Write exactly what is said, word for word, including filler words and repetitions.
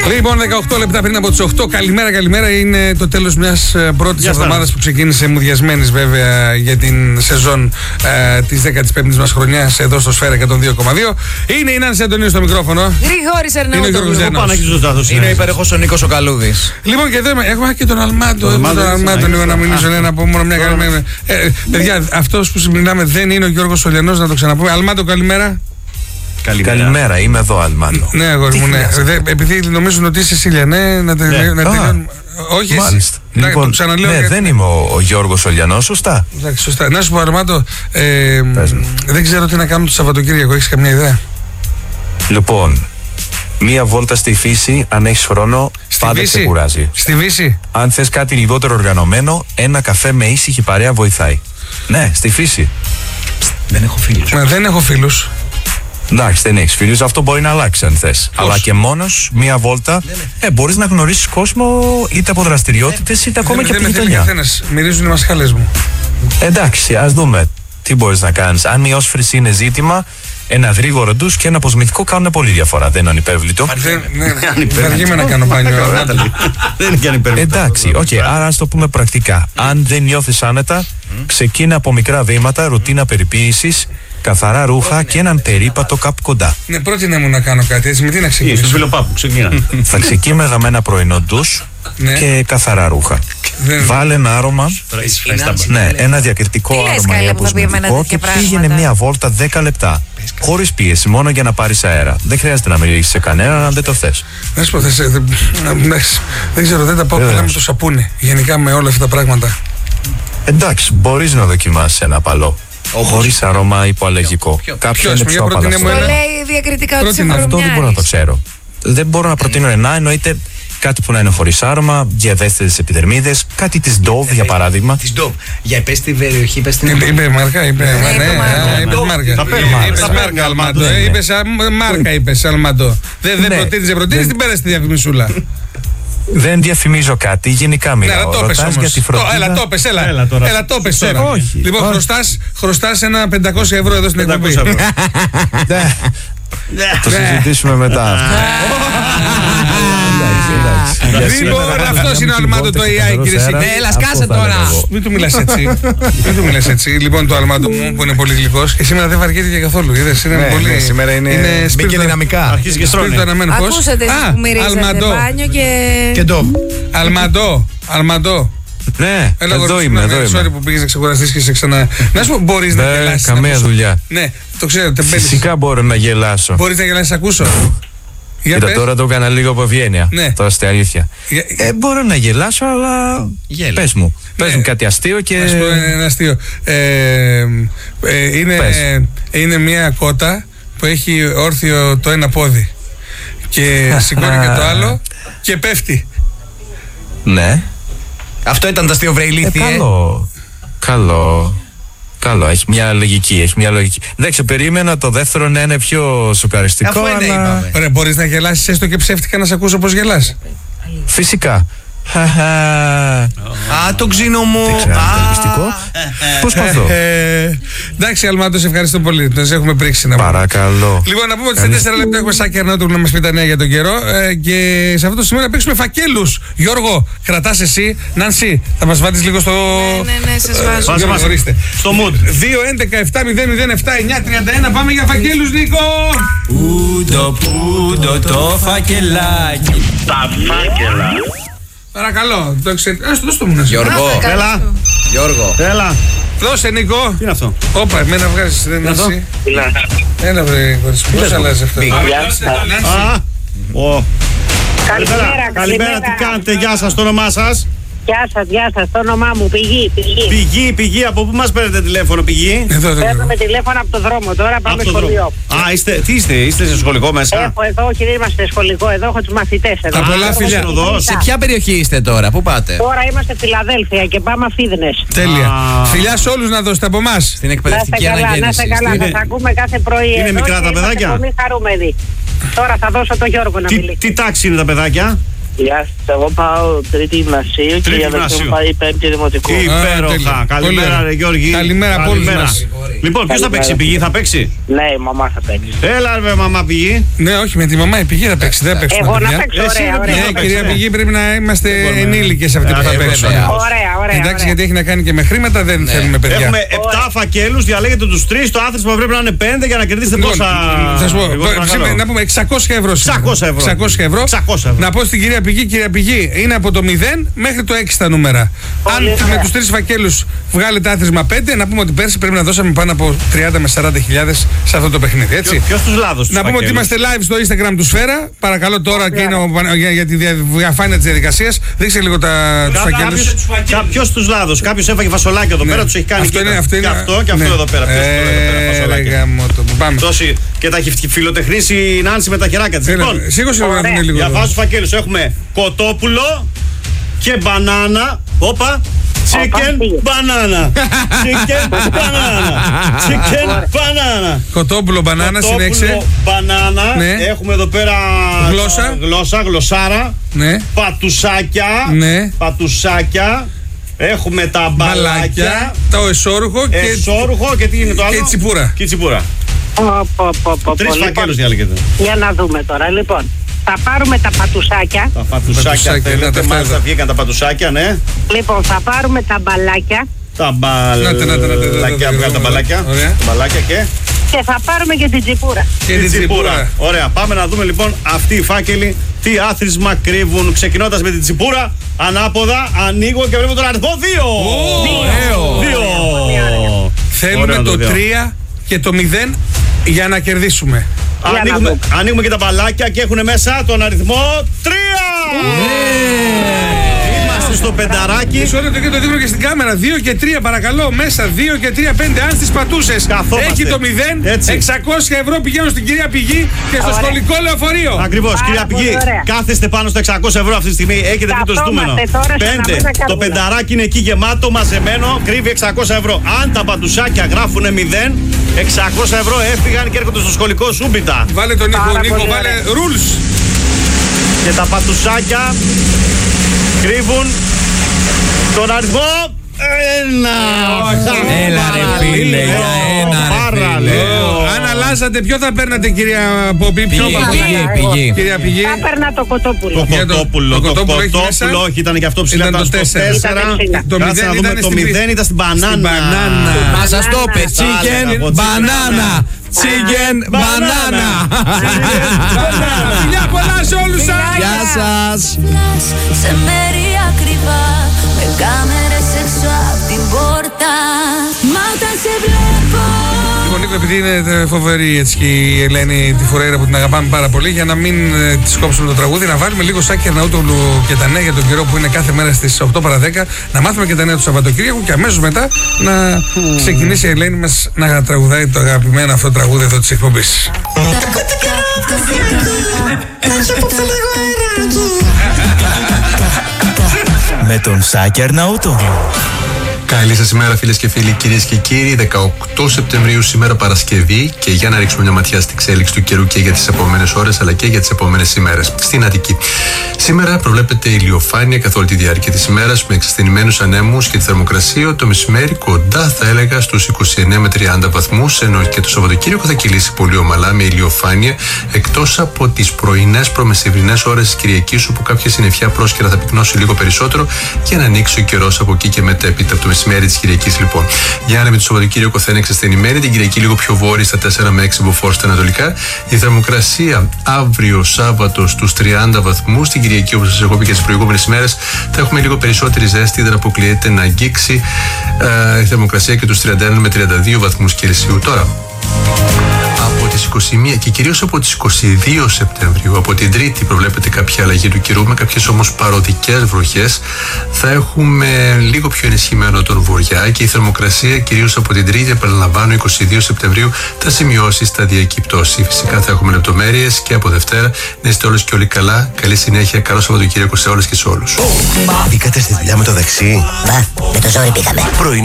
Λοιπόν, δεκαοκτώ λεπτά πριν από τις οκτώ. Καλημέρα, καλημέρα. Είναι το τέλος μιας πρώτης εβδομάδας που ξεκίνησε μουδιασμένης βέβαια για την σεζόν ε, της δέκατης πέμπτης μας χρονιάς εδώ στο Σφαίρα εκατόν δύο κόμμα δύο. Είναι η Νάνση Αντωνίου στο μικρόφωνο. Γρηγόρης Ερναούτογλου. Είναι ο Γιώργος Ζένος. Είναι υπερεχώς ο Νίκος ο Καλούδης. Λοιπόν, και εδώ έχουμε και τον Αλμάντο. Τον Αλμάντο λίγο να μιλήσω ένα από μόνο μια καλημέρα. Παιδιά, αυτός που συμπληρώναμε δεν είναι ο Γιώργος Ολιανός, να το ξαναπούμε. Αλμάντο, καλημέρα. Καλημέρα. Καλημέρα, είμαι εδώ, Αλμάντο. Ναι, αγόρι μου, ναι. Δε, επειδή νομίζουν ότι είσαι Σίλια, ναι, να, τε, ναι. να τελειώνουμε. Όχι, μάλιστα. Να, λοιπόν, ναι, και... δεν είμαι ο, ο Γιώργος Ολιανός, σωστά. Εντάξει, σωστά. Να σου πω, Αλμάντο, ε, δεν ξέρω τι να κάνω το Σαββατοκύριακο, έχεις καμιά ιδέα? Λοιπόν, μία βόλτα στη φύση, αν έχεις χρόνο, στη πάντα ξεκουράζει. Στη Βύση. Αν θες κάτι λιγότερο οργανωμένο, ένα καφέ με ήσυχη παρέα βοηθάει. Ναι, στη φύση. Δεν έχω φίλους. Μα, δεν έχω φίλους. Εντάξει, δεν έχεις φίλους, αυτό μπορεί να αλλάξει αν θες. Αλλά και μόνος, μία βόλτα, ναι, ναι. Ε, μπορείς να γνωρίσεις κόσμο είτε από δραστηριότητες είτε ακόμα και από τη γειτονιά. Μυρίζουν οι μασχάλες μου. Εντάξει, ας δούμε τι μπορείς να κάνεις. Αν η όσφρηση είναι ζήτημα, ένα γρήγορο ντους και ένα αποσμητικό κάνουν πολύ διαφορά. Δεν είναι ανυπέρβλητο. Δεν αργήμαι να κάνω μπάνιο. Δεν είναι και ανυπέρβλητο. Εντάξει, οκ, άρα ας το πούμε πρακτικά. Αν δεν νιώθεις άνετα, ξεκίνα από μικρά βήματα, ρουτίνα περιποίησης, καθαρά ρούχα και έναν περίπατο κάπου κοντά. Ναι, πρότεινε μου να κάνω κάτι έτσι. Με τι να ξεκινήσω? Στο φιλοπάπου, ξεκινά. Θα ξεκίνημα με ένα πρωινό ντους και καθαρά ρούχα. Βάλε ένα άρωμα. Ναι, ένα διακριτικό άρωμα ή αποσμητικό και πήγαινε μία βόλτα δέκα λεπτά. Χωρίς πίεση, μόνο για να πάρεις αέρα. Δεν χρειάζεται να μιλήσεις σε κανέναν αν δεν το θες. Να σου πω, δεν ξέρω, δεν τα πάω καλά με το σαπούνι. Γενικά με όλα αυτά τα πράγματα. Εντάξει, μπορείς να δοκιμάσεις ένα απαλό. Χωρίς αρώμα υποαλλεργικό. Κάποιο είναι πιο απαλό. Το λέει διακριτικά ότι σε αυτό δεν μπορώ να το ξέρω. Δεν μπορώ να προτείνω ένα, εννοείται κάτι που να είναι χωρίς άρωμα, για ευαίσθητες επιδερμίδες, κάτι της Dove για παράδειγμα. Της Dove. Για επέστη περιοχή, είπες την Είπε μάρκα, είπε μάρκα. Είπες μάρκα, Αλμάντο. Είπες μάρκα, είπες Αλμάντο. Δεν προτείνεις, δεν προτείνεις, την πέρασε τη διαφημισούλα. Δεν διαφημίζω κάτι, γενικά μιλάω. Ρωτάς για τη φροντίδα. Έλα, το πες, έλα. Έλα, το πες τώρα. Λοιπόν, χρωστάς ένα πεντακόσια ευρώ εδώ στην εκπομπή. Το συζητήσουμε μετά. Λοιπόν, αυτός είναι ο Αλμάντο το έι άι, κύριε Σίκη. Έλα, σκάσε τώρα. Μην του μιλάς έτσι. Μην του μιλάς έτσι. Λοιπόν, το Αλμάντο μου που είναι πολύ γλυκός και σήμερα δεν βαριέται και καθόλου. Σήμερα είναι μη και δυναμικά. Αρχίζει και στρώνει. Ακούσατε που μυρίζετε μπάνιο και... Και ντο. Αλμάντο, Αλμάντο. Ναι, έλα, εδώ γορ, είμαι, εδώ είμαι. Sorry που πήγες να ξεκουραστείς και σε ξανά. Να σου πω, μπορείς να γελάσεις? Καμία δουλειά. Ναι, το ξέρω. Φυσικά μπορώ να γελάσω. Μπορείς να γελάσεις, ακούσω. Κοίτα, τώρα το έκανα λίγο από ευγένεια. Ναι. Τώρα στη αλήθεια. Για... Ε, μπορώ να γελάσω, αλλά. Γέλα. Πες μου. Ναι. Πες μου κάτι αστείο και. Να σου πω ένα αστείο. Ε, ε, είναι, ε, είναι μια κότα που έχει όρθιο το ένα πόδι. Και σηκώνει και το άλλο και πέφτει. Ναι. Αυτό ήταν το αστείο, βρε ηλίθιε. Ε, καλό. Καλό. Καλό, έχει μια λογική, έχει μια λογική. Εντάξει, περίμενα το δεύτερο να είναι πιο σοκαριστικό. Αφού αλλά... είναι, είπαμε. Ωραία, μπορείς να γελάσεις έστω και ψεύτικα να σε ακούσω πως γελάς? Φυσικά. Α, το ξύνο μου. Δεν ξέρω αν είναι ελπιστικό. Προσπαθώ. Εντάξει, Αλμάντο, σε ευχαριστώ πολύ. Τον έχουμε πρίξει να πούμε. Παρακαλώ. Λοιπόν, να πούμε ότι σε τέσσερα λεπτά έχουμε Σάκη Ερναούτογλου να μας πει τα νέα για τον καιρό. Και σε αυτό το σημείο να παίξουμε φακέλους. Γιώργο, κρατάς εσύ. Νάνση, θα μας βάλεις λίγο στο. Ναι, ναι, ναι, σας βάζω. Γιώργο, ορίστε. Στο mood. δύο έντεκα επτά μηδέν μηδέν επτά εννιά τριάντα ένα. Πάμε για φακέλους, Νίκο. Πούντο, πούντο το φακελάκι. Τα φάκελα. Παρακαλώ, το ξέρετε. Α, δώστε μου να σου. Γιώργο, έλα. Γιώργο, έλα. Δώσε, Νίκο. Τι είναι αυτό? Όπα, εμένα βγάζεις, δεν είναι εσύ. Έλα, βρε, κορίτσι μου, πώς αλλάζει αυτό? Καλημέρα, καλημέρα, τι κάνετε, γεια σας, το όνομά σας? Γεια σας, γεια σας, το όνομά μου, Πηγή, Πηγή. Πηγή, Πηγή, από πού μας παίρνετε τηλέφωνο, Πηγή? Παίρνουμε τηλέφωνο από το δρόμο, τώρα πάμε σχολείο. Α, είστε, τι είστε, είστε σε σχολικό μέσα? Έχω εδώ, όχι δεν είμαστε σχολικό, εδώ έχω τους μαθητές εδώ. Τα πολλά φιλιά. Σε ποια περιοχή είστε τώρα, πού πάτε? Τώρα είμαστε Φιλαδέλφια και πάμε Αφίδνες. Τέλεια. Φιλιά σε όλους να δώσετε από εμάς. Στην εκπαιδευτική αναγέννηση. Να είστε καλά, να σας ακούμε κάθε πρωί. Είναι μικρά τα παιδάκια? Πολύ χαρούμενοι. Τώρα θα δώσω το Γιώργο να μιλήσει. Τι τάξη είναι τα παιδάκια? Γεια σας, εγώ πάω τρίτη γυμνασίου και η αδερφή μου πάει πέμπτη δημοτικού. Υπέροχα. Καλημέρα, ρε Γιώργη. Καλημέρα από όλους μας. Λοιπόν, ποιος θα παίξει, η Πηγή θα παίξει? Ναι, η μαμά θα παίξει. Έλα, ρε μαμά Πηγή. Ναι, όχι, με τη μαμά η Πηγή θα παίξει. Δεν θα παίξει. Εγώ να παίξω, ωραία, ωραία. Ναι, κυρία Πηγή, πρέπει να είμαστε ενήλικες αυτοί που θα παίξουν. Ωραία, ωραία. Εντάξει, γιατί έχει να κάνει και με χρήματα, δεν θέλουμε παιδιά. Έχουμε επτά φακέλους, διαλέγετε τους τρεις. Το άθροισμα πρέπει να είναι πέντε για να κερδίσετε πόσα. Θα σου πω, να πούμε εξακόσια ευρώ. εξακόσια ευρώ. Να πω στην κυρία Πηγή, κυρία Πηγή, είναι από το μηδέν μέχρι το έξι τα νούμερα. Αν με τους τρεις φακέλους βγάλετε άθροισμα πέντε, να πούμε ότι πέρσι πρέπει να δώσαμε πάνω από τριάντα με σαράντα χιλιάδες σε αυτό το παιχνίδι. Έτσι. Ποιος τους λάδος? Να πούμε ότι είμαστε live στο Instagram του Σφαίρα. Παρακαλώ τώρα και είναι για, για τη διαφάνεια της διαδικασίας. Δείξε λίγο τα τους φακέλους. Ποιος τους λάδος? Κάποιος έφαγε φασολάκια εδώ πέρα, τους έχει κάνει αυτό και, είναι, αυτό και είναι, αυτό και αυτό ναι. εδώ πέρα. Ποιος ε, εδώ πέρα φασολάκια. Πάμε. Τόση, και τα έχει φιλοτεχνήσει η Νάνση με τα χεράκια της. Λοιπόν, σίγουρα να δούμε λίγο. Για βάζω φακέλους έχουμε κοτόπουλο και μπανάνα. Όπα. Chicken banana. Chicken banana. Chicken banana. Κοτόπουλο μπανάνα, συνέχισε. Κοτόπουλο μπανάνα. Ναι. Έχουμε εδώ πέρα γλώσσα. Γλώσσα, γλωσσάρα. Ναι. Πατουσάκια. Ναι. Πατουσάκια. Έχουμε τα μπαλάκια. Το εσώρουχο και, εσώρουχο και τι είναι το άλλο? Και τσιπούρα. Και τσιπούρα. Τρεις φακέλους διαλέγετε. Για να δούμε τώρα, λοιπόν. Θα πάρουμε τα πατουσάκια. Τα πατουσάκια θέλετε, μάλιστα βγήκαν τα πατουσάκια, ναι. Λοιπόν, θα πάρουμε τα μπαλάκια. Τα μπαλάκια, βγάλε τα μπαλάκια. Μπαλάκια και... Και θα πάρουμε και την τσιπούρα. Και την τσιπούρα. Ωραία, πάμε να δούμε λοιπόν αυτοί οι φάκελοι τι άθροισμα κρύβουν. Ξεκινώντας με την τσιπούρα, ανάποδα, ανοίγω και βλέπω τον αριθμό δύο. Δύο. Θέλουμε το τρία και το μηδέν για να κερδίσουμε. Ανοίγουμε, ανοίγουμε και τα μπαλάκια και έχουν μέσα τον αριθμό τρία! Είμαστε στο πενταράκι. Μισό λεπτό και το δείχνω και στην κάμερα. δύο και τρία παρακαλώ μέσα. δύο και τρία, πέντε. Αν στις πατούσες έχει το μηδέν. Έτσι. εξακόσια ευρώ πηγαίνουν στην κυρία Πηγή και στο ωραία. Σχολικό λεωφορείο. Ακριβώς, άρα, κυρία Πηγή. Ωραία. Κάθεστε πάνω στα εξακόσια ευρώ αυτή τη στιγμή. Έχετε βρει το ζητούμενο. πέντε. Το πενταράκι είναι εκεί γεμάτο, μαζεμένο. Κρύβει εξακόσια ευρώ. Αν τα πατουσάκια γράφουν μηδέν, εξακόσια ευρώ έφυγαν και έρχονται στο σχολικό σούμπιτα. Βάλε τον Νίκο, Νίκο, βάλε rules. Και τα πατουσάκια κρύβουν τον αριθμό ένα. Έλα ρε φίλε, για ένα ρε φίλε. Αν αλλάζατε, ποιο θα παίρνατε κυρία Ποπή? Ποιο Πηγή. Κυρία Πηγή. Θα παίρνα το κοτόπουλο. Το κοτόπουλο, το κοτόπουλο, όχι ήταν και αυτό ψηλά, ήταν στο τέσσερα. Το μηδέν ήταν στην μπανάνα. Μα σας το είπε, chicken banana. Chicken banana. Φιλιά πολλά σε όλους σας. Γεια σας. Σε μέρη ακριβά, με κάμερες έξω απ' την πόρτα. Μα όταν σε βλέπω. Λοιπόν, Νίκο, επειδή είναι φοβερή έτσι και η Ελένη τη Φουρέιρα που την αγαπάμε πάρα πολύ, για να μην ε, της κόψουμε το τραγούδι, να βάλουμε λίγο Σάκη Αρναούτογλου και τα νέα για τον καιρό που είναι κάθε μέρα στις οκτώ παρά δέκα, να μάθουμε και τα νέα του Σαββατοκύριακου και αμέσως μετά να ξεκινήσει η Ελένη μας να τραγουδάει το αγαπημένο αυτό τραγούδι εδώ της εκπομπής. Με τον Σάκη Αρναούτογλου. Καλή σας ημέρα φίλες και φίλοι, κυρίες και κύριοι. δεκαοκτώ Σεπτεμβρίου σήμερα Παρασκευή και για να ρίξουμε μια ματιά στην εξέλιξη του καιρού και για τις επόμενες ώρες αλλά και για τις επόμενες ημέρες στην Αττική. Σήμερα προβλέπεται ηλιοφάνεια καθ' όλη τη διάρκεια της ημέρας με εξασθενημένους ανέμους και τη θερμοκρασία το μεσημέρι κοντά θα έλεγα στους είκοσι εννέα με τριάντα βαθμούς, ενώ και το Σαββατοκύριακο θα κυλήσει πολύ ομαλά με ηλιοφάνεια εκτός από τις πρωινές προμεσημβρινές ώρες της Κυριακής όπου κάποια συννεφιά πρόσκαιρα θα πυκνώσει λίγο περισσότερο για να ανοίξει ο καιρός από εκεί και μετέπειτα από το μεσημέρι της Κυριακής λοιπόν. Για να με το Σαββατοκύριακο θα είναι εξασθενημένη, την Κυριακή λίγο πιο βόρεια στα τέσσερα με έξι μποφόρ στα ανατολικά. Η θερμοκρασία αύριο Σάββατο στους τριάντα βαθμούς. Την Κυριακή, όπως σας έχω πει και τις προηγούμενες ημέρες, θα έχουμε λίγο περισσότερη ζέστη, δεν αποκλείεται να αγγίξει ε, η θερμοκρασία και τους τριάντα ένα με τριάντα δύο βαθμούς Κελσίου. Τώρα, από τις είκοσι μία και κυρίως από τις είκοσι δύο Σεπτεμβρίου, από την Τρίτη προβλέπεται κάποια αλλαγή του καιρού με κάποιες όμως παροδικές βροχές. Θα έχουμε λίγο πιο ενισχυμένο τον βορειά και η θερμοκρασία κυρίως από την Τρίτη, επαναλαμβάνω, είκοσι δύο Σεπτεμβρίου, θα σημειώσει σταδιακή πτώση. Φυσικά θα έχουμε λεπτομέρειες και από Δευτέρα. Να είστε όλες και όλοι καλά. Καλή συνέχεια. Καλό Σαββατοκύριακο σε όλες και σε όλους. Μπήκατε στη δουλειά με το δεξί? Μα, με το ζόρι πήγαμε.